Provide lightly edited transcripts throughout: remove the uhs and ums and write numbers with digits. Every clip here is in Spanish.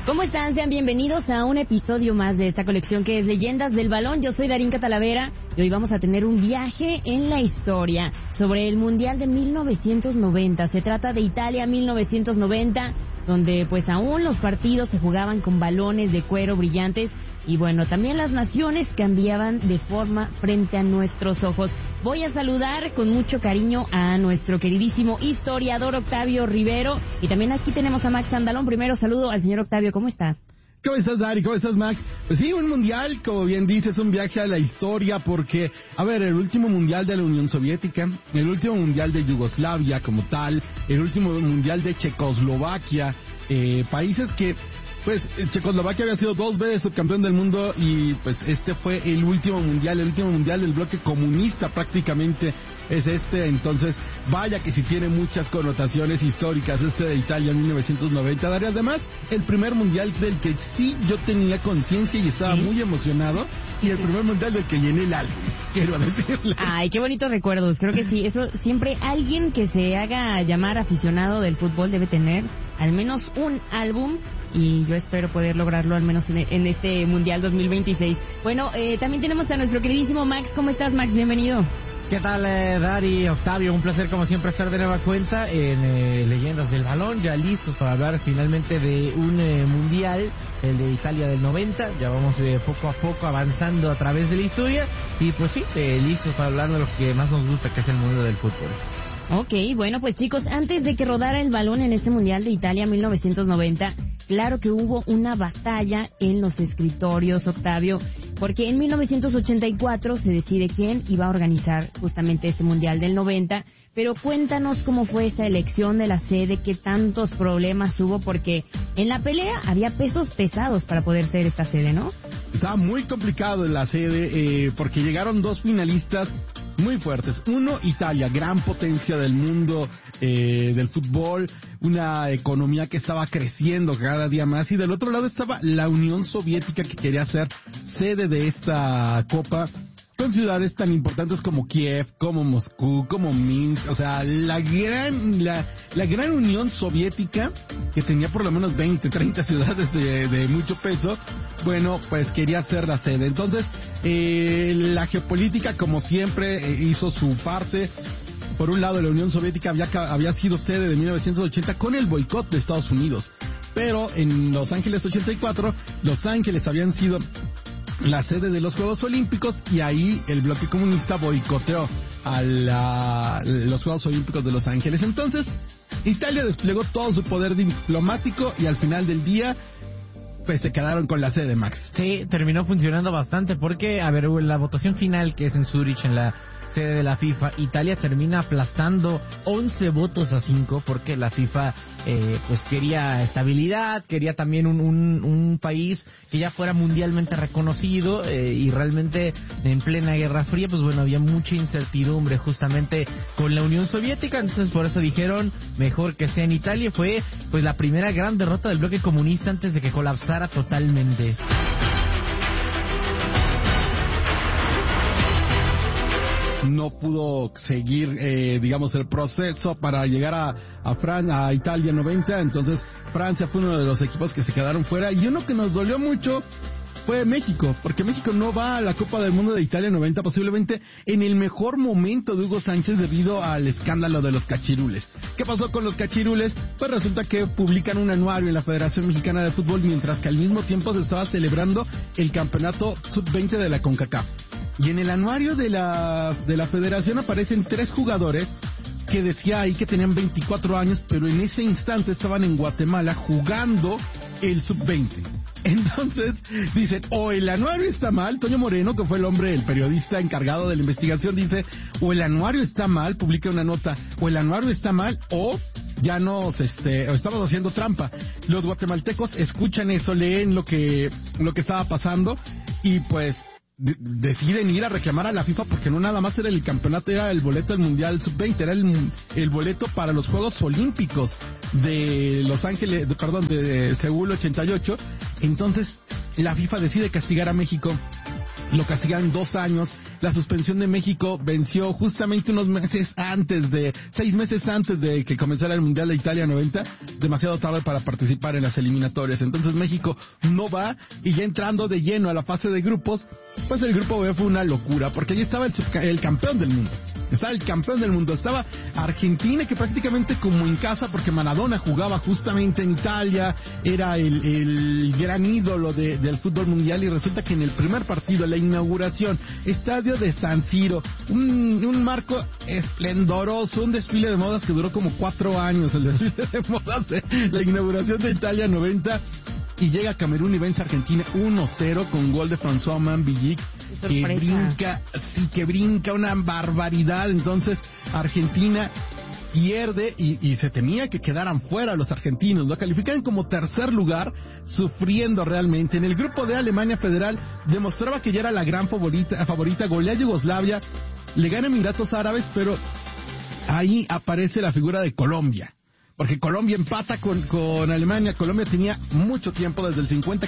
¿Cómo están? Sean bienvenidos a un episodio más de esta colección que es Leyendas del Balón. Yo soy Darinka Talavera y hoy vamos a tener un viaje en la historia sobre el Mundial de 1990. Se trata de Italia 1990, donde pues aún los partidos se jugaban con balones de cuero brillantes y bueno, también las naciones cambiaban de forma frente a nuestros ojos. Voy a saludar con mucho cariño a nuestro queridísimo historiador Octavio Rivero y también aquí tenemos a Max Andalón. Primero saludo al señor Octavio, ¿cómo está? ¿Cómo estás, Dari? ¿Cómo estás, Max? Pues sí, un mundial, como bien dices, un viaje a la historia porque, a ver, el último mundial de la Unión Soviética, el último mundial de Yugoslavia como tal, el último mundial de Checoslovaquia, países que, pues, Checoslovaquia había sido 2 veces subcampeón del mundo y, pues, este fue el último mundial del bloque comunista prácticamente es este, entonces, vaya que sí tiene muchas connotaciones históricas este de Italia 1990, Darío. Además, el primer mundial del que sí yo tenía conciencia y estaba muy emocionado, y el primer mundial del que llené el álbum, quiero decirle. Ay, qué bonitos recuerdos, creo que sí, eso siempre alguien que se haga llamar aficionado del fútbol debe tener al menos un álbum y yo espero poder lograrlo al menos en este Mundial 2026. Bueno, también tenemos a nuestro queridísimo Max. ¿Cómo estás, Max? Bienvenido. ¿Qué tal, Dari, Octavio? Un placer como siempre estar de nueva cuenta en Leyendas del Balón, ya listos para hablar finalmente de un mundial, el de Italia del 90, ya vamos poco a poco avanzando a través de la historia y pues sí, listos para hablar de lo que más nos gusta, que es el mundo del fútbol. Ok, bueno pues chicos, antes de que rodara el balón en este Mundial de Italia 1990, claro que hubo una batalla en los escritorios, Octavio, porque en 1984 se decide quién iba a organizar justamente este Mundial del 90, pero cuéntanos cómo fue esa elección de la sede, qué tantos problemas hubo, porque en la pelea había pesos pesados para poder ser esta sede, ¿no? Estaba muy complicado en la sede, porque llegaron 2 finalistas muy fuertes. Uno, Italia, gran potencia del mundo del fútbol, una economía que estaba creciendo cada día más, y del otro lado estaba la Unión Soviética, que quería ser sede de esta copa, con ciudades tan importantes como Kiev, como Moscú, como Minsk, o sea, la gran Unión Soviética, que tenía por lo menos 20, 30 ciudades de mucho peso, bueno, pues quería ser la sede. Entonces, la geopolítica, como siempre, hizo su parte. Por un lado, la Unión Soviética había sido sede de 1980 con el boicot de Estados Unidos, pero en Los Ángeles 84, Los Ángeles habían sido la sede de los Juegos Olímpicos y ahí el bloque comunista boicoteó a los Juegos Olímpicos de Los Ángeles. Entonces, Italia desplegó todo su poder diplomático y al final del día pues se quedaron con la sede, Max. Sí, terminó funcionando bastante porque, a ver, la votación final que es en Zurich, en la sede de la FIFA, Italia termina aplastando 11 votos a 5 porque la FIFA pues quería estabilidad, quería también un país que ya fuera mundialmente reconocido y realmente en plena Guerra Fría pues bueno, había mucha incertidumbre justamente con la Unión Soviética, entonces por eso dijeron mejor que sea en Italia. Fue pues la primera gran derrota del bloque comunista antes de que colapsara totalmente. No pudo seguir, digamos, el proceso para llegar a Italia 90, entonces Francia fue uno de los equipos que se quedaron fuera, y uno que nos dolió mucho fue México, porque México no va a la Copa del Mundo de Italia 90, posiblemente en el mejor momento de Hugo Sánchez debido al escándalo de los cachirules. ¿Qué pasó con los cachirules? Pues resulta que publican un anuario en la Federación Mexicana de Fútbol, mientras que al mismo tiempo se estaba celebrando el campeonato sub-20 de la CONCACAF. Y en el anuario de la Federación aparecen 3 jugadores que decía ahí que tenían 24 años, pero en ese instante estaban en Guatemala jugando el sub-20. Entonces dicen, o el anuario está mal. Toño Moreno, que fue el periodista encargado de la investigación, dice, o el anuario está mal, publica una nota, o el anuario está mal, o ya o estamos haciendo trampa. Los guatemaltecos escuchan eso, leen lo que estaba pasando y pues deciden ir a reclamar a la FIFA, porque no nada más era el campeonato, era el boleto del Mundial Sub-20, era el boleto para los Juegos Olímpicos de Los Ángeles, de Seúl 88. Entonces la FIFA decide castigar a México, lo castigan 2 años la suspensión de México venció justamente 6 meses antes de que comenzara el Mundial de Italia 90, demasiado tarde para participar en las eliminatorias. Entonces México no va, y ya entrando de lleno a la fase de grupos, pues el grupo B fue una locura, porque allí estaba el campeón del mundo. Estaba Argentina, que prácticamente como en casa, porque Maradona jugaba justamente en Italia, era el gran ídolo del fútbol mundial, y resulta que en el primer partido, la inauguración, estadio de San Siro, un marco esplendoroso, un desfile de modas que duró como 4 años, el desfile de modas de la inauguración de Italia 90, y llega a Camerún y vence a Argentina 1-0 con gol de François Mambillic, que brinca una barbaridad. Entonces Argentina pierde y se temía que quedaran fuera los argentinos. Lo califican como tercer lugar, sufriendo realmente. En el grupo de Alemania Federal demostraba que ya era la gran favorita, golea a Yugoslavia, le gana a Emiratos Árabes, pero ahí aparece la figura de Colombia. Porque Colombia empata con Alemania. Colombia tenía mucho tiempo, desde el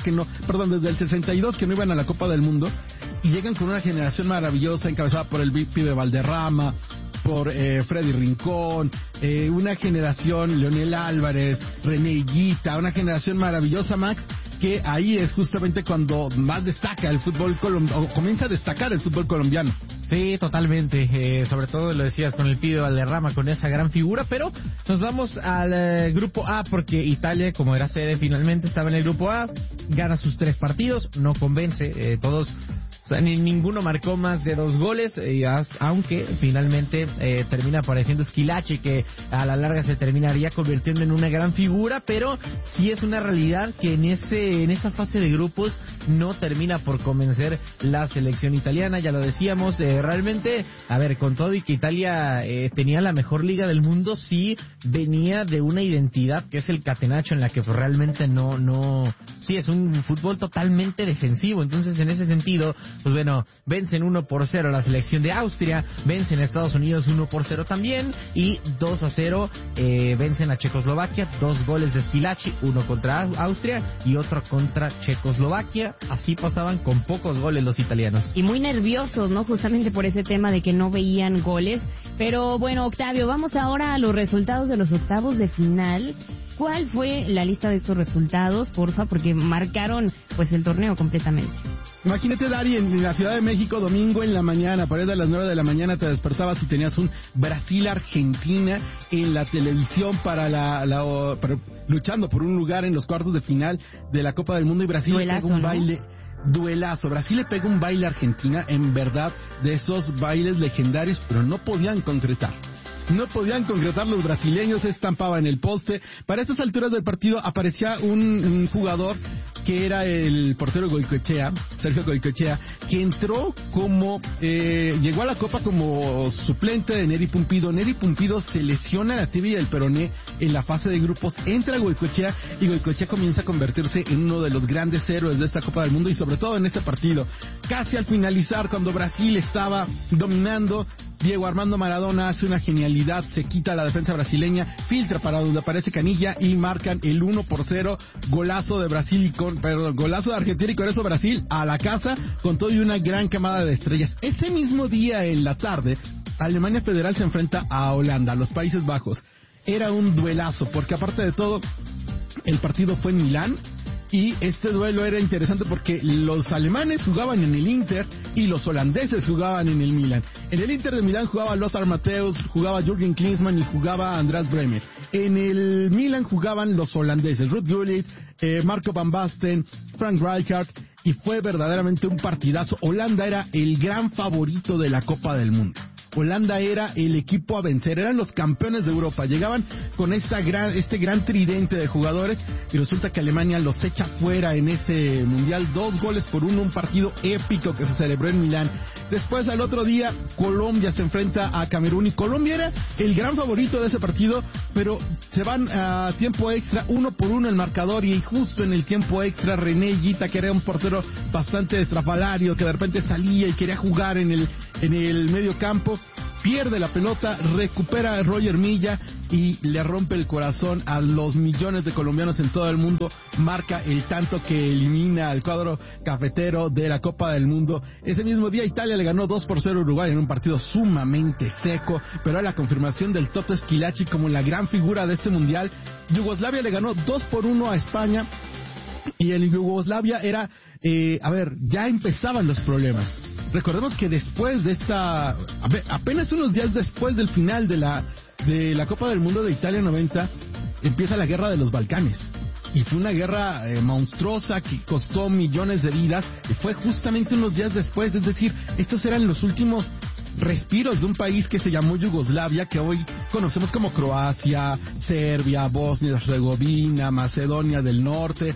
62, que no iban a la Copa del Mundo, y llegan con una generación maravillosa encabezada por el pibe Valderrama, por Freddy Rincón, una generación, Leonel Álvarez, René Higuita, una generación maravillosa, Max, que ahí es justamente cuando más destaca el fútbol colombiano, o comienza a destacar el fútbol colombiano. Sí, totalmente, sobre todo lo decías con el pibe Valderrama, con esa gran figura, pero nos vamos al grupo A, porque Italia, como era sede, finalmente estaba en el grupo A, gana sus 3 partidos, no convence, todos, o sea, ninguno marcó más de 2 goles, aunque finalmente termina apareciendo Schillaci, que a la larga se terminaría convirtiendo en una gran figura, pero sí es una realidad que en esa fase de grupos no termina por convencer la selección italiana. Ya lo decíamos, realmente, a ver, con todo y que Italia tenía la mejor liga del mundo, sí venía de una identidad que es el catenaccio, en la que pues, realmente sí es un fútbol totalmente defensivo. Entonces, en ese sentido, pues bueno, vencen 1-0 a la selección de Austria, vencen a Estados Unidos 1-0 también, y 2-0 vencen a Checoslovaquia, 2 goles de Schillaci, uno contra Austria y otro contra Checoslovaquia. Así pasaban con pocos goles los italianos. Y muy nerviosos, ¿no? Justamente por ese tema de que no veían goles. Pero bueno, Octavio, vamos ahora a los resultados de los octavos de final. ¿Cuál fue la lista de estos resultados, porfa? Porque marcaron pues el torneo completamente. Imagínate, Dari, en la Ciudad de México, domingo en la mañana, por ahí de las 9 de la mañana te despertabas y tenías un Brasil-Argentina en la televisión luchando por un lugar en los cuartos de final de la Copa del Mundo, y Brasil le pega un baile. Duelazo. Brasil le pega un baile a Argentina, en verdad, de esos bailes legendarios, pero no podían concretar. Los brasileños, se estampaba en el poste. Para estas alturas del partido aparecía un jugador que era el portero Sergio Goicoechea, que entró llegó a la Copa como suplente de Neri Pumpido. Neri Pumpido se lesiona la tibia y el peroné en la fase de grupos, entra Goicoechea, y Goicoechea comienza a convertirse en uno de los grandes héroes de esta Copa del Mundo, y sobre todo en ese partido. Casi al finalizar, cuando Brasil estaba dominando, Diego Armando Maradona hace una genialidad, se quita la defensa brasileña, filtra para donde aparece Canilla y marcan el 1-0, golazo de golazo de Argentina, y con eso Brasil a la casa con todo y una gran camada de estrellas. Ese mismo día en la tarde, Alemania Federal se enfrenta a Holanda, a los Países Bajos. Era un duelazo, porque aparte de todo, el partido fue en Milán. Y este duelo era interesante porque los alemanes jugaban en el Inter y los holandeses jugaban en el Milan. En el Inter de Milán jugaba Lothar Matthäus, jugaba Jürgen Klinsmann y jugaba Andreas Bremer. En el Milan jugaban los holandeses, Ruud Gullit, Marco van Basten, Frank Rijkaard, y fue verdaderamente un partidazo. Holanda era el gran favorito de la Copa del Mundo. Holanda era el equipo a vencer, eran los campeones de Europa, llegaban con este gran tridente de jugadores, y resulta que Alemania los echa fuera en ese mundial, 2-1, un partido épico que se celebró en Milán. Después, al otro día, Colombia se enfrenta a Camerún, y Colombia era el gran favorito de ese partido, pero se van a tiempo extra, 1-1 el marcador, y justo en el tiempo extra, René Higuita, que era un portero bastante estrafalario, que de repente salía y quería jugar en el medio campo, pierde la pelota, recupera a Roger Milla y le rompe el corazón a los millones de colombianos en todo el mundo, marca el tanto que elimina al cuadro cafetero de la Copa del Mundo. Ese mismo día Italia le ganó 2-0 a Uruguay en un partido sumamente seco, pero a la confirmación del Toto Schillaci como la gran figura de este mundial. Yugoslavia le ganó 2-1 a España, y en Yugoslavia era, ya empezaban los problemas. Recordemos que después de esta, apenas unos días después del final de la Copa del Mundo de Italia 90, empieza la guerra de los Balcanes. Y fue una guerra monstruosa que costó millones de vidas, y fue justamente unos días después, es decir, estos eran los últimos respiros de un país que se llamó Yugoslavia, que hoy conocemos como Croacia, Serbia, Bosnia y Herzegovina, Macedonia del Norte.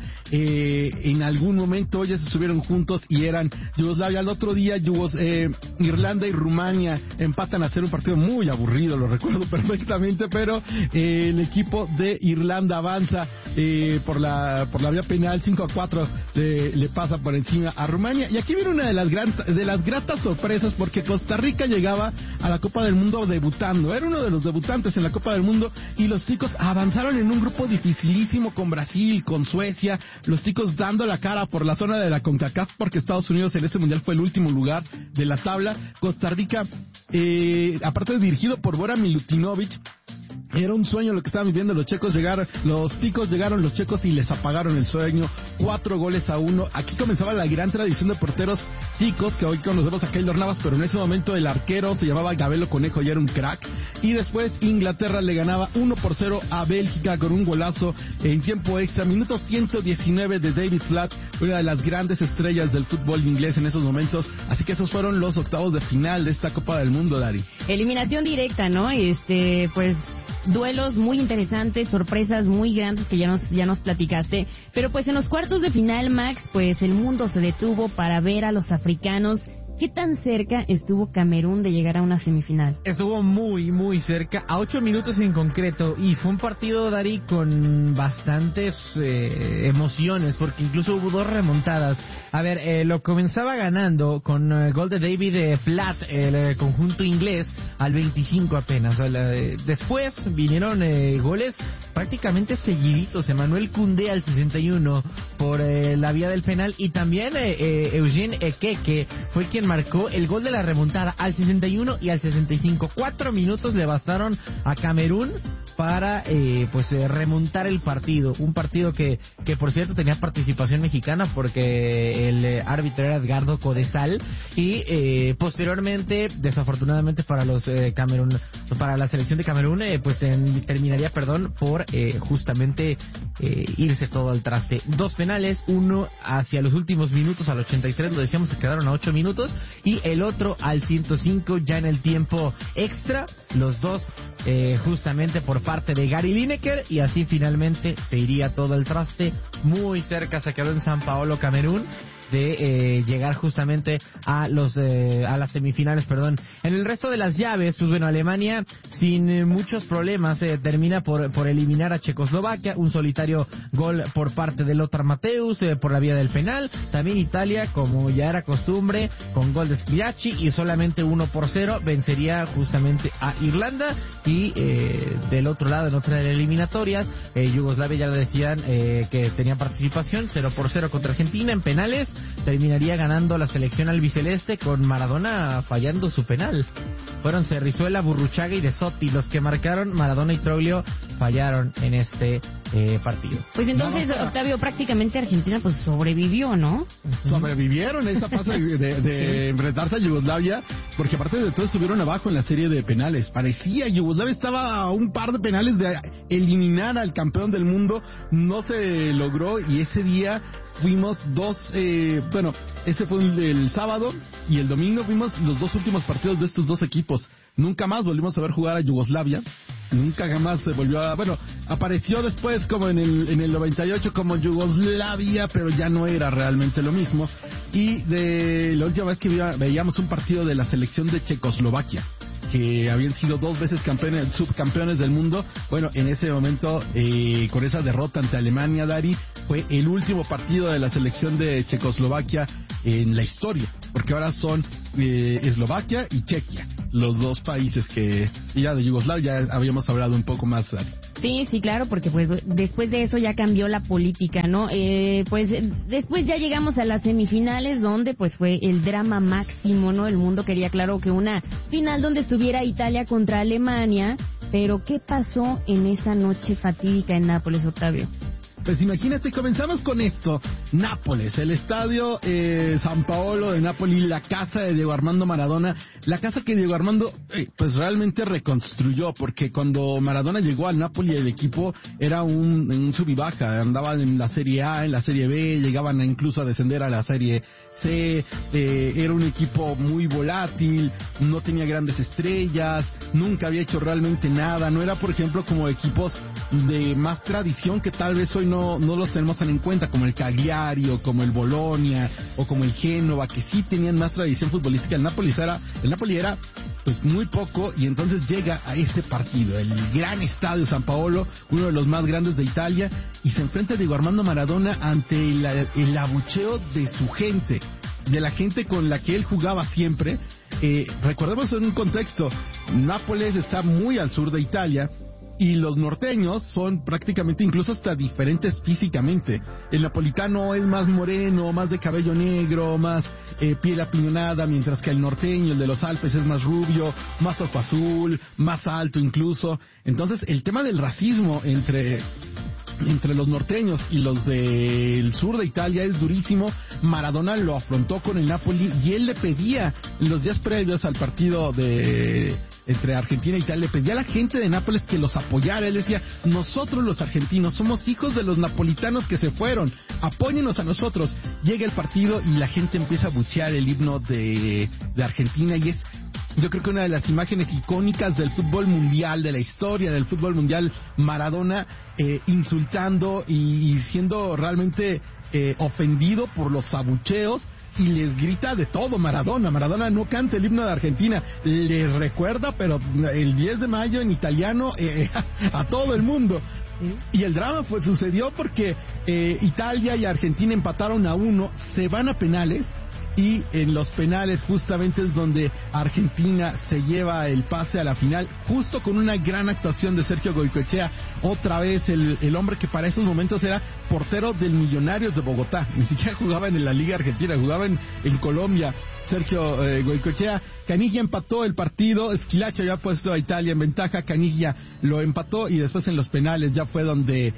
En algún momento ellos estuvieron juntos y eran Yugoslavia. Al otro día Irlanda y Rumania empatan a hacer un partido muy aburrido, lo recuerdo perfectamente, pero el equipo de Irlanda avanza por la vía penal, 5-4 le pasa por encima a Rumania. Y aquí viene una de las gratas sorpresas, porque Costa Rica llegaba a la Copa del Mundo debutando, era uno de los debutantes en la Copa del Mundo, y los ticos avanzaron en un grupo dificilísimo con Brasil, con Suecia, los ticos dando la cara por la zona de la CONCACAF, porque Estados Unidos en ese mundial fue el último lugar de la tabla. Costa Rica, aparte de dirigido por Bora Milutinovic, era un sueño lo que estaban viviendo los ticos llegaron los checos y les apagaron el sueño, 4-1. Aquí comenzaba la gran tradición de porteros ticos, que hoy conocemos a Keylor Navas, pero en ese momento el arquero se llamaba Gabelo Conejo y era un crack. Y después Inglaterra le ganaba 1-0 a Bélgica con un golazo en tiempo extra, minuto 119 de David Platt, una de las grandes estrellas del fútbol inglés en esos momentos. Así que esos fueron los octavos de final de esta Copa del Mundo, Dari. Eliminación directa, ¿no? Pues duelos muy interesantes, sorpresas muy grandes que ya nos platicaste, pero pues en los cuartos de final, Max, pues el mundo se detuvo para ver a los africanos. ¿Qué tan cerca estuvo Camerún de llegar a una semifinal? Estuvo muy, muy cerca, a 8 minutos en concreto, y fue un partido, Dari, con bastantes emociones, porque incluso hubo 2 remontadas. A ver, lo comenzaba ganando con gol de David Platt, el conjunto inglés, al 25 apenas. Después vinieron goles prácticamente seguiditos. Emmanuel Koundé al 61 por la vía del penal, y también Eugene Ekeke fue quien marcó el gol de la remontada al 61 y al 65. 4 minutos le bastaron a Camerún para remontar el partido. Un partido que por cierto tenía participación mexicana, porque el árbitro era Edgardo Codesal, y posteriormente, desafortunadamente para los para la selección de Camerún, terminaría por justamente irse todo al traste. 2 penales, uno hacia los últimos minutos, al 83, lo decíamos, se quedaron a 8 minutos, y el otro al 105 ya en el tiempo extra, los dos justamente por parte de Gary Lineker, y así finalmente se iría todo al traste. Muy cerca se quedó en San Paolo Camerún de llegar justamente a las semifinales, En el resto de las llaves, Alemania sin muchos problemas termina por eliminar a Checoslovaquia, un solitario gol por parte de Lothar Matthäus por la vía del penal. También Italia, como ya era costumbre, con gol de Schillaci, y solamente 1-0 vencería justamente a Irlanda. Y del otro lado, en otra de las eliminatorias, Yugoslavia, ya lo decían, que tenía participación, 0-0 contra Argentina. En penales terminaría ganando la selección albiceleste, con Maradona fallando su penal. Fueron Cerrizuela, Burruchaga y De Sotti los que marcaron. Maradona y Troglio fallaron en este partido. Pues entonces, Octavio, prácticamente Argentina pues sobrevivió, ¿no? Sobrevivieron esa fase de enfrentarse a Yugoslavia, porque aparte de todo estuvieron abajo en la serie de penales. Parecía Yugoslavia estaba a un par de penales de eliminar al campeón del mundo, no se logró, y ese día fuimos ese fue el sábado, y el domingo fuimos los 2 últimos partidos de estos 2 equipos. Nunca más volvimos a ver jugar a Yugoslavia, nunca jamás se volvió apareció después como en el 98 como Yugoslavia, pero ya no era realmente lo mismo. Y de la última vez que veíamos un partido de la selección de Checoslovaquia, que habían sido 2 veces subcampeones del mundo, en ese momento, con esa derrota ante Alemania, Dari, fue el último partido de la selección de Checoslovaquia en la historia, porque ahora son Eslovaquia y Chequia. los dos países que ya de Yugoslavia ya habíamos hablado un poco más. Sí, sí, claro, porque pues después de eso ya cambió la política, ¿no? Pues después ya llegamos a las semifinales donde pues fue el drama máximo, ¿no? El mundo quería, claro, que una final donde estuviera Italia contra Alemania, pero ¿qué pasó en esa noche fatídica en Nápoles, Octavio? Pues imagínate, comenzamos con esto. Nápoles, el estadio San Paolo de Nápoles, la casa de Diego Armando Maradona, la casa que Diego Armando pues realmente reconstruyó, porque cuando Maradona llegó al Nápoles el equipo era un sub y baja, andaban en la Serie A, en la Serie B, llegaban incluso a descender a la Serie C, era un equipo muy volátil, no tenía grandes estrellas, nunca había hecho realmente nada, no era por ejemplo como equipos de más tradición que tal vez hoy no los tenemos tan en cuenta, como el Cagliari o como el Bolonia o como el Génova, que sí tenían más tradición futbolística. El Napoli era pues muy poco, y entonces llega a ese partido, el gran estadio San Paolo, uno de los más grandes de Italia, y se enfrenta a Diego Armando Maradona ante el abucheo de su gente, de la gente con la que él jugaba siempre. Recordemos en un contexto, Nápoles está muy al sur de Italia, y los norteños son prácticamente incluso hasta diferentes físicamente. El napolitano es más moreno, más de cabello negro, más piel apiñonada, mientras que el norteño, el de los Alpes, es más rubio, más ojo azul, más alto incluso. Entonces el tema del racismo entre los norteños y los del sur de Italia es durísimo. Maradona lo afrontó con el Napoli y él le pedía, en los días previos al partido entre Argentina e Italia, le pedía a la gente de Nápoles que los apoyara. Él decía, nosotros los argentinos somos hijos de los napolitanos que se fueron, apóyennos a nosotros. Llega el partido y la gente empieza a buchear el himno de Argentina, y es, yo creo que una de las imágenes icónicas del fútbol mundial, de la historia del fútbol mundial. Maradona insultando y siendo realmente ofendido por los abucheos, y les grita de todo. Maradona no canta el himno de Argentina, les recuerda, pero el 10 de mayo en italiano a todo el mundo. Y el drama sucedió porque Italia y Argentina empataron a 1, se van a penales, y en los penales justamente es donde Argentina se lleva el pase a la final, justo con una gran actuación de Sergio Goycoechea, otra vez el hombre que para esos momentos era portero del Millonarios de Bogotá, ni siquiera jugaba en la Liga Argentina, jugaba en Colombia. Sergio Goycoechea. Caniggia empató el partido, Schillaci había puesto a Italia en ventaja, Caniggia lo empató, y después en los penales ya fue donde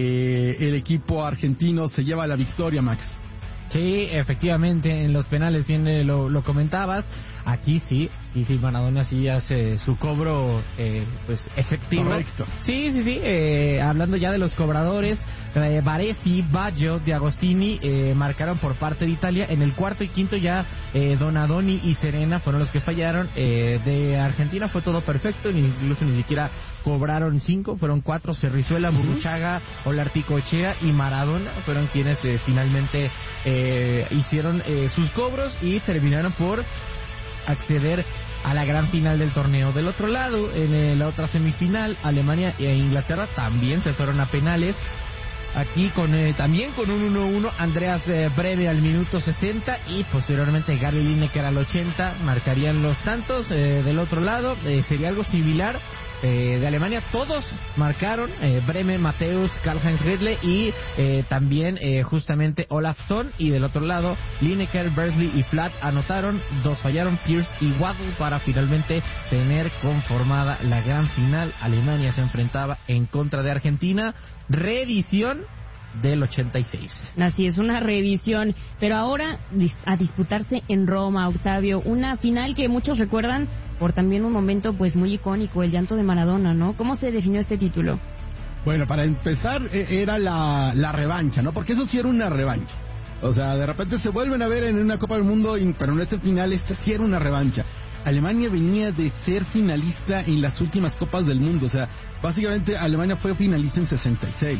el equipo argentino se lleva la victoria, Max. Sí, efectivamente, en los penales bien lo comentabas. Aquí sí, y sí, Maradona sí hace su cobro pues efectivo. Correcto. Sí, hablando ya de los cobradores, Baresi, Baggio, De Agostini marcaron por parte de Italia. En el cuarto y quinto ya Donadoni y Serena fueron los que fallaron. De Argentina fue todo perfecto, incluso ni siquiera cobraron 5, fueron 4, Cerrizuela, Burruchaga, Olarticoechea y Maradona fueron quienes finalmente hicieron sus cobros y terminaron por acceder a la gran final del torneo. Del otro lado, en la otra semifinal, Alemania e Inglaterra también se fueron a penales. Aquí también con un 1-1, Andreas Breme al minuto 60 y posteriormente Gary Lineker al 80 marcarían los tantos. Del otro lado sería algo similar. De Alemania todos marcaron, Breme, Mateus, Karl-Heinz Riedle y también justamente Olaf Thon. Y del otro lado Lineker, Bersley y Platt anotaron, 2 fallaron, Pierce y Waddle, para finalmente tener conformada la gran final. Alemania se enfrentaba en contra de Argentina, reedición del 86. Así es, una reedición, pero ahora a disputarse en Roma, Octavio, una final que muchos recuerdan por también un momento pues muy icónico, el llanto de Maradona, ¿no? ¿Cómo se definió este título? Bueno, para empezar era la revancha, ¿no? Porque eso sí era una revancha. O sea, de repente se vuelven a ver en una Copa del Mundo, pero en este final sí era una revancha. Alemania venía de ser finalista en las últimas Copas del Mundo, o sea, básicamente Alemania fue finalista en 66,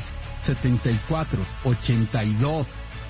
74, 82,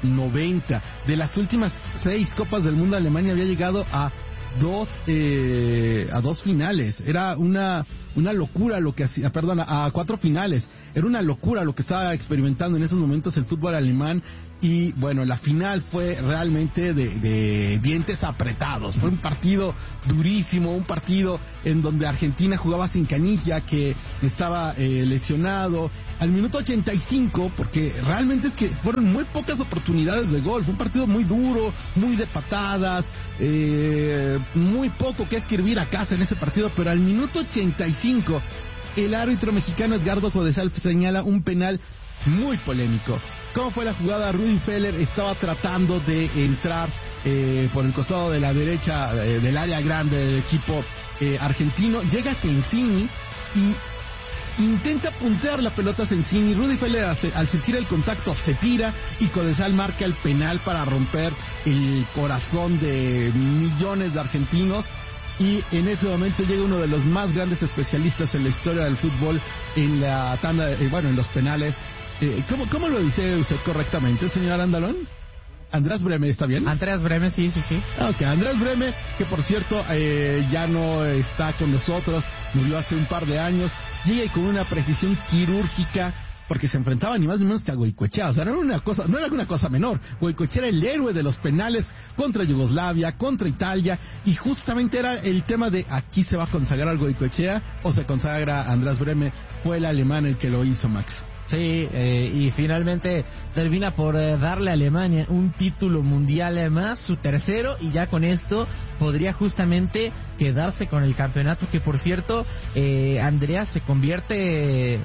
90. De las últimas 6 Copas del Mundo, Alemania había llegado a dos finales. Era una una locura lo que hacía, a 4 finales. Era una locura lo que estaba experimentando en esos momentos el fútbol alemán. Y bueno, la final fue realmente de dientes apretados. Fue un partido durísimo, un partido en donde Argentina jugaba sin Canilla, que estaba lesionado. Al minuto 85, porque realmente es que fueron muy pocas oportunidades de gol. Fue un partido muy duro, muy de patadas, muy poco que escribir a casa en ese partido. Pero al minuto 85, el árbitro mexicano Edgardo Codesal señala un penal muy polémico. ¿Cómo fue la jugada? Rudi Feller estaba tratando de entrar por el costado de la derecha del área grande del equipo argentino. Llega Sensini y intenta puntear la pelota a Sensini. Rudi Feller al sentir el contacto se tira y Codesal marca el penal para romper el corazón de millones de argentinos. Y en ese momento llega uno de los más grandes especialistas en la historia del fútbol en la tanda, en los penales. ¿Cómo lo dice usted correctamente, señor Andalón? Andrés Breme, ¿está bien? Andreas Breme, sí. Ok, Andrés Breme, que por cierto ya no está con nosotros, murió hace un par de años, llega y con una precisión quirúrgica, porque se enfrentaba ni más ni menos que a Goicoechea. O sea, no era una cosa menor. Goicoechea era el héroe de los penales contra Yugoslavia, contra Italia, y justamente era el tema de aquí se va a consagrar Goicoechea o se consagra Andrés Breme. Fue el alemán el que lo hizo, Max. Sí, y finalmente termina por darle a Alemania un título mundial más, su tercero, y ya con esto podría justamente quedarse con el campeonato, que por cierto, Alemania se convierte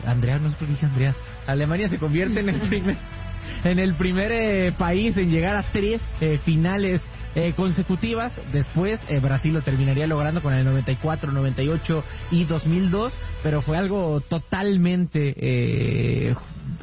en el primer país en llegar a 3 finales consecutivas. Después Brasil lo terminaría logrando con el 94, 98 y 2002, pero fue algo totalmente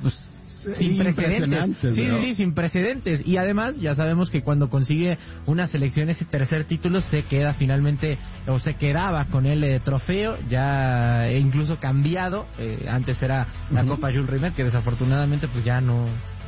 sin precedentes. Sí, sin precedentes. Y además ya sabemos que cuando consigue una selección ese tercer título se queda finalmente, o se quedaba con el trofeo, ya incluso cambiado. Antes era la Copa Jules Rimet, que desafortunadamente pues ya no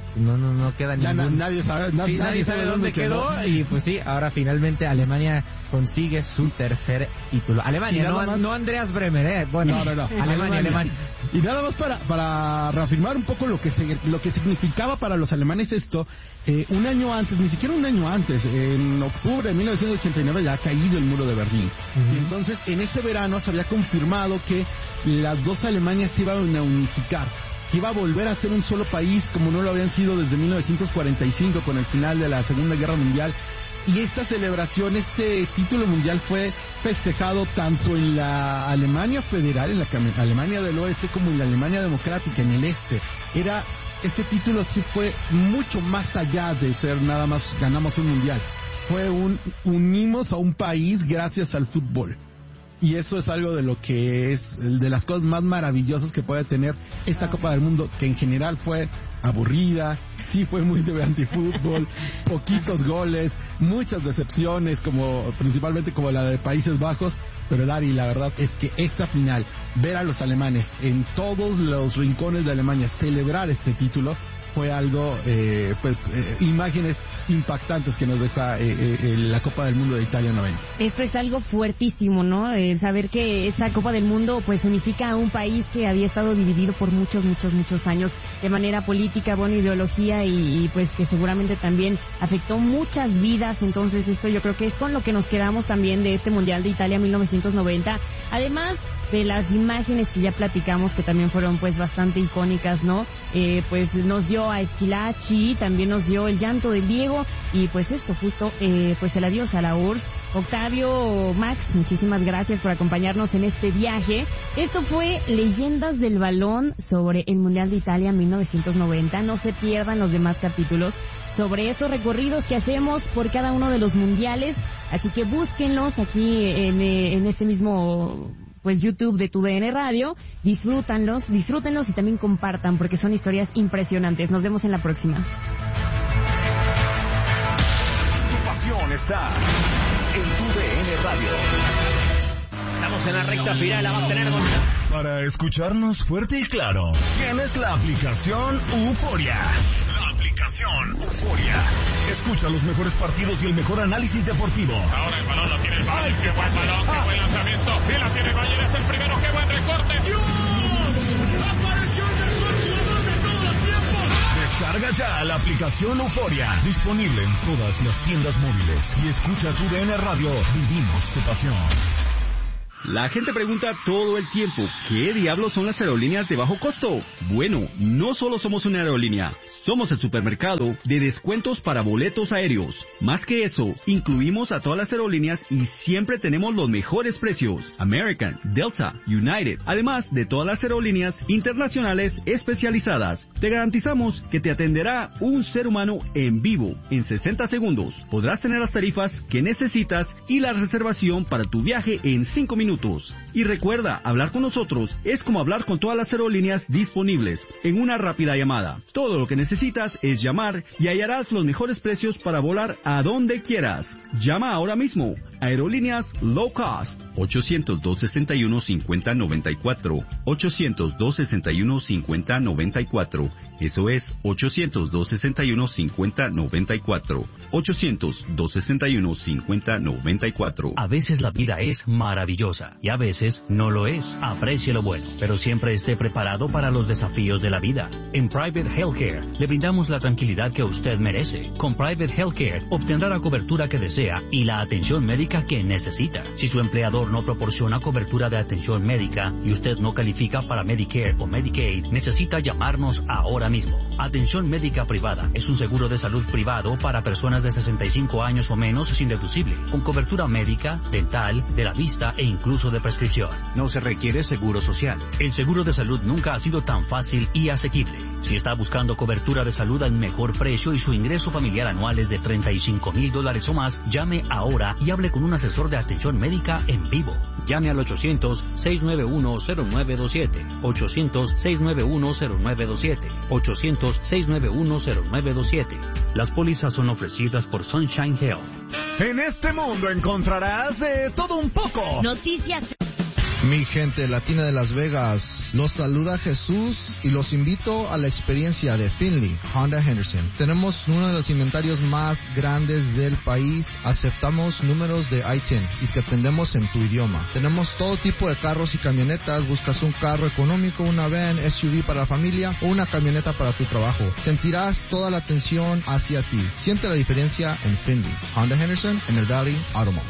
queda ya ningún... nadie sabe dónde quedó. Y pues sí, ahora finalmente Alemania consigue su tercer título. Alemania, no Andreas Bremer, bueno, no. Alemania. Y nada más para reafirmar un poco lo que significaba para los alemanes esto, un año antes, ni siquiera un año antes, en octubre de 1989 ya ha caído el muro de Berlín. Y entonces en ese verano se había confirmado que las dos Alemanias se iban a unificar, que iba a volver a ser un solo país como no lo habían sido desde 1945 con el final de la Segunda Guerra Mundial. Y esta celebración, este título mundial fue festejado tanto en la Alemania federal, en la Alemania del Oeste, como en la Alemania democrática, en el Este. Este título sí fue mucho más allá de ser nada más ganamos un mundial. Fue unimos a un país gracias al fútbol. Y eso es algo de lo que es de las cosas más maravillosas que puede tener esta Copa del Mundo, que en general fue aburrida, sí fue muy de antifútbol, poquitos goles, muchas decepciones, principalmente como la de Países Bajos. Pero Dari, la verdad es que esta final, ver a los alemanes en todos los rincones de Alemania celebrar este título, fue algo, imágenes impactantes que nos deja la Copa del Mundo de Italia 90. Esto es algo fuertísimo, ¿no? Saber que esta Copa del Mundo pues unifica a un país que había estado dividido por muchos años de manera política, ideología y pues que seguramente también afectó muchas vidas. Entonces esto yo creo que es con lo que nos quedamos también de este Mundial de Italia 1990. Además de las imágenes que ya platicamos, que también fueron pues bastante icónicas, ¿no? Pues nos dio a Schillaci, también nos dio el llanto del Diego, y pues esto justo, pues el adiós a la URSS. Octavio, Max, muchísimas gracias por acompañarnos en este viaje. Esto fue Leyendas del Balón sobre el Mundial de Italia 1990. No se pierdan los demás capítulos sobre estos recorridos que hacemos por cada uno de los mundiales, así que búsquenlos aquí en este mismo pues YouTube de TUDN Radio, disfrútenlos y también compartan porque son historias impresionantes. Nos vemos en la próxima. Tu pasión está en TUDN Radio. Estamos en la recta final, la va a tener Para escucharnos fuerte y claro, tienes la aplicación Euforia. La aplicación Aplicación Euforia. Escucha los mejores partidos y el mejor análisis deportivo. Ahora el balón lo tiene el Bayern. ¡Qué buen balón! ¡Qué buen lanzamiento! ¡Y la tiene el Bayern! ¡Es el primero! ¡Qué buen recorte! ¡Dios! ¡Apareció el mejor jugador de todos los tiempos! Descarga ya la aplicación Euforia. Disponible en todas las tiendas móviles. Y escucha tu DN Radio. Vivimos tu pasión. La gente pregunta todo el tiempo, ¿qué diablos son las aerolíneas de bajo costo? Bueno, no solo somos una aerolínea, somos el supermercado de descuentos para boletos aéreos. Más que eso, incluimos a todas las aerolíneas y siempre tenemos los mejores precios. American, Delta, United, además de todas las aerolíneas internacionales especializadas. Te garantizamos que te atenderá un ser humano en vivo en 60 segundos. Podrás tener las tarifas que necesitas y la reservación para tu viaje en 5 minutos. Y recuerda, hablar con nosotros es como hablar con todas las aerolíneas disponibles en una rápida llamada. Todo lo que necesitas es llamar y hallarás los mejores precios para volar a donde quieras. Llama ahora mismo. Aerolíneas Low Cost. 800-261-5094. 800-261-5094. Eso es 800-261-5094. 800-261-5094. A veces la vida es maravillosa y a veces no lo es. Aprecie lo bueno, pero siempre esté preparado para los desafíos de la vida. En Private Healthcare le brindamos la tranquilidad que usted merece. Con Private Healthcare obtendrá la cobertura que desea y la atención médica que necesita. Si su empleador no proporciona cobertura de atención médica y usted no califica para Medicare o Medicaid, necesita llamarnos ahora mismo. Atención médica privada es un seguro de salud privado para personas de 65 años o menos sin deducible, con cobertura médica, dental, de la vista e incluso de prescripción. No se requiere seguro social. El seguro de salud nunca ha sido tan fácil y asequible. Si está buscando cobertura de salud al mejor precio y su ingreso familiar anual es de $35,000 o más, llame ahora y hable con un asesor de atención médica en vivo. Llame al 800-691-0927. 800-691-0927. 800-691-0927. Las pólizas son ofrecidas por Sunshine Health. En este mundo encontrarás de todo un poco. Noticias. Mi gente latina de Las Vegas, los saluda Jesús y los invito a la experiencia de Finley Honda Henderson. Tenemos uno de los inventarios más grandes del país, aceptamos números de I-10 y te atendemos en tu idioma. Tenemos todo tipo de carros y camionetas, buscas un carro económico, una van, SUV para la familia o una camioneta para tu trabajo. Sentirás toda la atención hacia ti. Siente la diferencia en Finley Honda Henderson en el Valley Automall.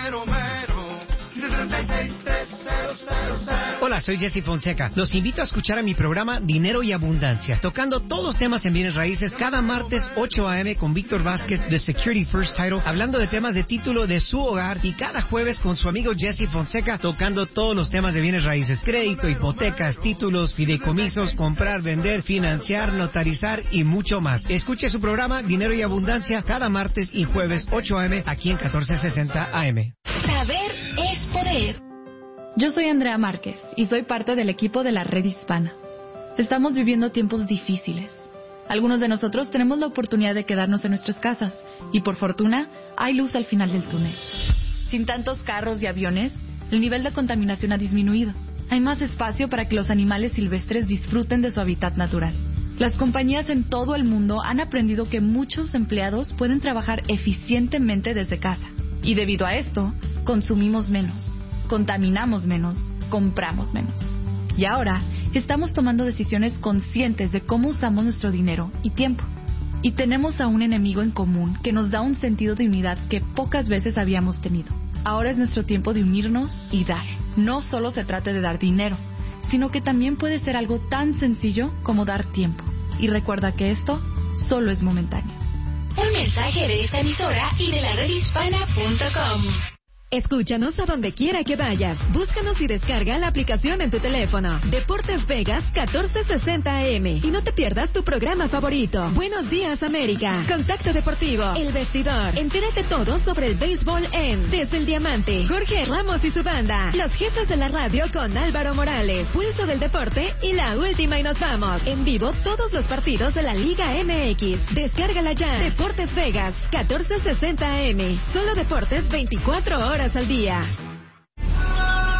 Hola, soy Jesse Fonseca. Los invito a escuchar a mi programa Dinero y Abundancia, tocando todos los temas en bienes raíces cada martes 8 a.m. con Víctor Vázquez de Security First Title, hablando de temas de título de su hogar, y cada jueves con su amigo Jesse Fonseca, tocando todos los temas de bienes raíces: crédito, hipotecas, títulos, fideicomisos, comprar, vender, financiar, notarizar y mucho más. Escuche su programa Dinero y Abundancia cada martes y jueves 8 a.m. aquí en 1460 AM. Saber es poder. Yo soy Andrea Márquez y soy parte del equipo de la Red Hispana. Estamos viviendo tiempos difíciles. Algunos de nosotros tenemos la oportunidad de quedarnos en nuestras casas y, por fortuna, hay luz al final del túnel. Sin tantos carros y aviones, el nivel de contaminación ha disminuido. Hay más espacio para que los animales silvestres disfruten de su hábitat natural. Las compañías en todo el mundo han aprendido que muchos empleados pueden trabajar eficientemente desde casa. Y debido a esto, consumimos menos, contaminamos menos, compramos menos. Y ahora estamos tomando decisiones conscientes de cómo usamos nuestro dinero y tiempo. Y tenemos a un enemigo en común que nos da un sentido de unidad que pocas veces habíamos tenido. Ahora es nuestro tiempo de unirnos y dar. No solo se trata de dar dinero, sino que también puede ser algo tan sencillo como dar tiempo. Y recuerda que esto solo es momentáneo. Un mensaje de esta emisora y de la redhispana.com. Escúchanos a donde quiera que vayas. Búscanos y descarga la aplicación en tu teléfono. Deportes Vegas 1460 AM. Y no te pierdas tu programa favorito. Buenos días, América. Contacto Deportivo. El Vestidor. Entérate todo sobre el béisbol en Desde el Diamante. Jorge Ramos y su banda. Los jefes de la radio con Álvaro Morales. Pulso del Deporte y La Última y Nos Vamos. En vivo todos los partidos de la Liga MX. Descárgala ya. Deportes Vegas 1460 AM. Solo deportes 24 horas al día.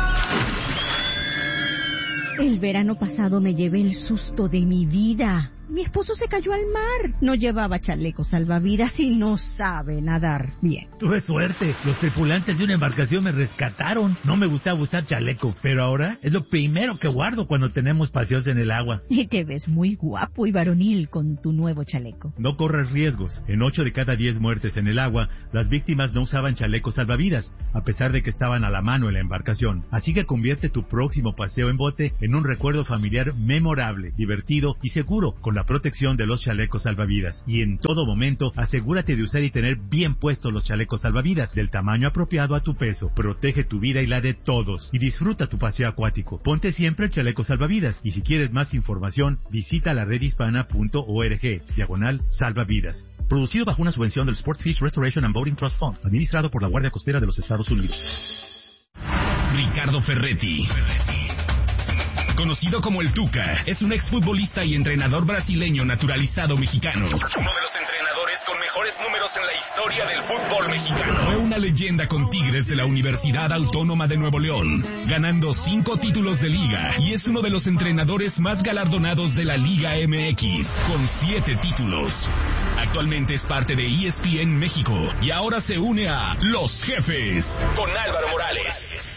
El verano pasado me llevé el susto de mi vida. mi esposo se cayó al mar. No llevaba chaleco salvavidas y no sabe nadar bien. Tuve suerte. Los tripulantes de una embarcación me rescataron. No me gustaba usar chaleco, pero ahora es lo primero que guardo cuando tenemos paseos en el agua. Y te ves muy guapo y varonil con tu nuevo chaleco. No corres riesgos. En 8 de cada 10 muertes en el agua, las víctimas no usaban chalecos salvavidas, a pesar de que estaban a la mano en la embarcación. Así que convierte tu próximo paseo en bote en un recuerdo familiar memorable, divertido y seguro, con la protección de los chalecos salvavidas. Y en todo momento, asegúrate de usar y tener bien puestos los chalecos salvavidas, del tamaño apropiado a tu peso. Protege tu vida y la de todos, y disfruta tu paseo acuático. Ponte siempre el chaleco salvavidas, y si quieres más información, visita la redhispana.org/salvavidas. Producido bajo una subvención del Sport Fish Restoration and Boating Trust Fund, administrado por la Guardia Costera de los Estados Unidos. Ricardo Ferretti, conocido como el Tuca, es un exfutbolista y entrenador brasileño naturalizado mexicano. Uno de los entrenadores con mejores números en la historia del fútbol mexicano. Fue una leyenda con Tigres de la Universidad Autónoma de Nuevo León, ganando 5 títulos de liga, y es uno de los entrenadores más galardonados de la Liga MX, con 7 títulos. Actualmente es parte de ESPN México y ahora se une a Los Jefes con Álvaro Morales.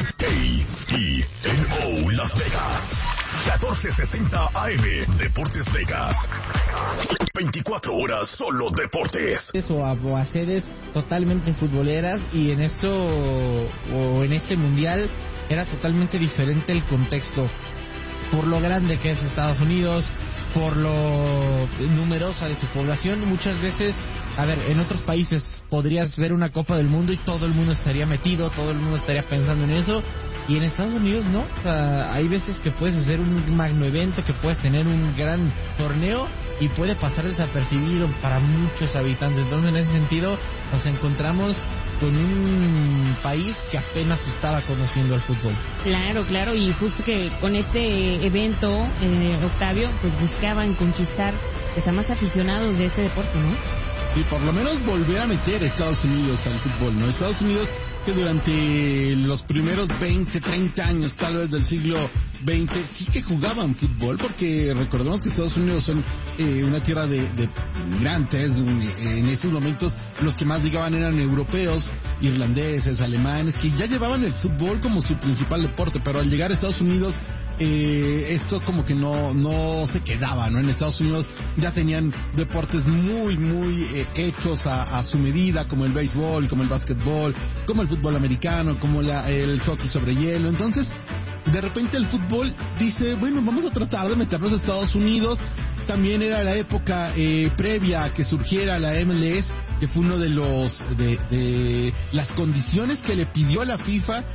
KENO Las Vegas, 1460 AM, Deportes Vegas. 24 horas solo deportes. O a sedes totalmente futboleras, y en eso, o en este mundial, era totalmente diferente el contexto. Por lo grande que es Estados Unidos, por lo numerosa de su población, muchas veces, en otros países podrías ver una Copa del Mundo y todo el mundo estaría metido, todo el mundo estaría pensando en eso, y en Estados Unidos no. Hay veces que puedes hacer un magno evento, que puedes tener un gran torneo y puede pasar desapercibido para muchos habitantes. Entonces, en ese sentido, nos encontramos con un país que apenas estaba conociendo el fútbol. Claro, y justo que con este evento, Octavio, pues buscaban conquistar a más aficionados de este deporte, ¿no? Sí, por lo menos volver a meter a Estados Unidos al fútbol, ¿no? Estados Unidos, que durante los primeros 20, 30 años tal vez del siglo XX sí que jugaban fútbol, porque recordemos que Estados Unidos son una tierra de inmigrantes. En esos momentos los que más llegaban eran europeos, irlandeses, alemanes, que ya llevaban el fútbol como su principal deporte, pero al llegar a Estados Unidos esto como que no se quedaba, ¿no? En Estados Unidos ya tenían deportes muy hechos a su medida, como el béisbol, como el básquetbol, como el fútbol americano, como el hockey sobre hielo. Entonces, de repente el fútbol dice, bueno, vamos a tratar de meternos a Estados Unidos. También era la época previa a que surgiera la MLS, que fue uno de las condiciones que le pidió la FIFA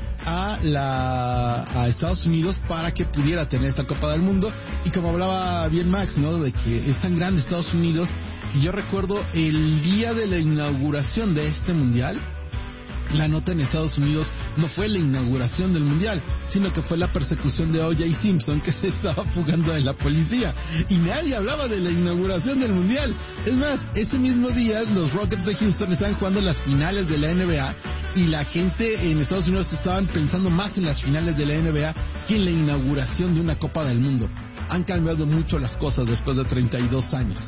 a Estados Unidos para que pudiera tener esta Copa del Mundo. Y como hablaba bien Max, ¿no?, de que es tan grande Estados Unidos, que yo recuerdo el día de la inauguración de este mundial, la nota en Estados Unidos no fue la inauguración del mundial, sino que fue la persecución de O.J. Simpson, que se estaba fugando de la policía, y nadie hablaba de la inauguración del mundial. Es más, ese mismo día los Rockets de Houston estaban jugando las finales de la NBA, y la gente en Estados Unidos estaban pensando más en las finales de la NBA que en la inauguración de una Copa del Mundo. Han cambiado mucho las cosas después de 32 años.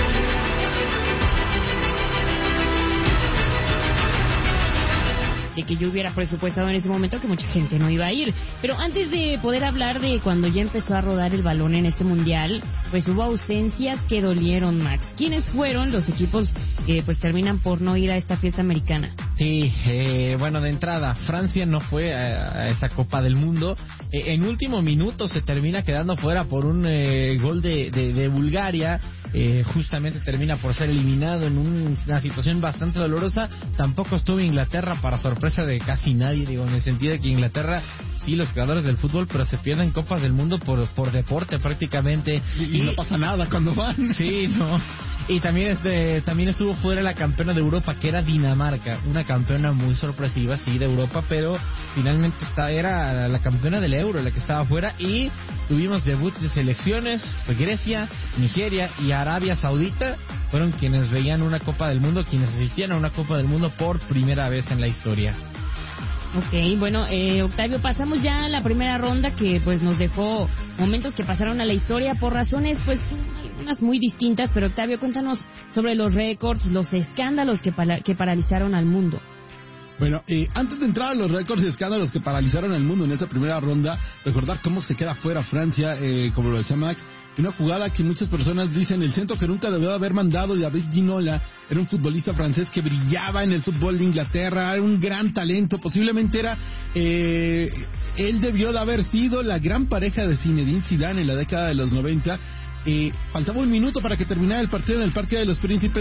De que yo hubiera presupuestado en ese momento que mucha gente no iba a ir. Pero antes de poder hablar de cuando ya empezó a rodar el balón en este mundial, pues hubo ausencias que dolieron, Max. ¿Quiénes fueron los equipos que pues terminan por no ir a esta fiesta americana? Sí, bueno, de entrada, Francia no fue a esa Copa del Mundo. En último minuto se termina quedando fuera por un gol de Bulgaria. Justamente termina por ser eliminado en una situación bastante dolorosa. Tampoco estuvo Inglaterra, para sorpresa de casi nadie, digo, en el sentido de que Inglaterra, sí, los creadores del fútbol, pero se pierden Copas del Mundo por deporte prácticamente. Y no pasa nada cuando van. Sí, no. Y también estuvo fuera la campeona de Europa, que era Dinamarca, una campeona muy sorpresiva, sí, de Europa, pero finalmente era la campeona del Euro la que estaba fuera. Y tuvimos debuts de selecciones, Grecia, Nigeria y Arabia Saudita fueron quienes veían una Copa del Mundo, quienes asistían a una Copa del Mundo por primera vez en la historia. Ok, bueno, Octavio, pasamos ya a la primera ronda que pues nos dejó momentos que pasaron a la historia por razones pues unas muy distintas, pero Octavio, cuéntanos sobre los récords, los escándalos que paralizaron al mundo. Bueno, antes de entrar a los récords y escándalos que paralizaron el mundo en esa primera ronda, recordar cómo se queda fuera Francia, como lo decía Max, una jugada que muchas personas dicen el centro que nunca debió haber mandado. David Ginola era un futbolista francés que brillaba en el fútbol de Inglaterra, era un gran talento, posiblemente él debió de haber sido la gran pareja de Zinedine Zidane en la década de los 90. Faltaba un minuto para que terminara el partido en el Parque de los Príncipes.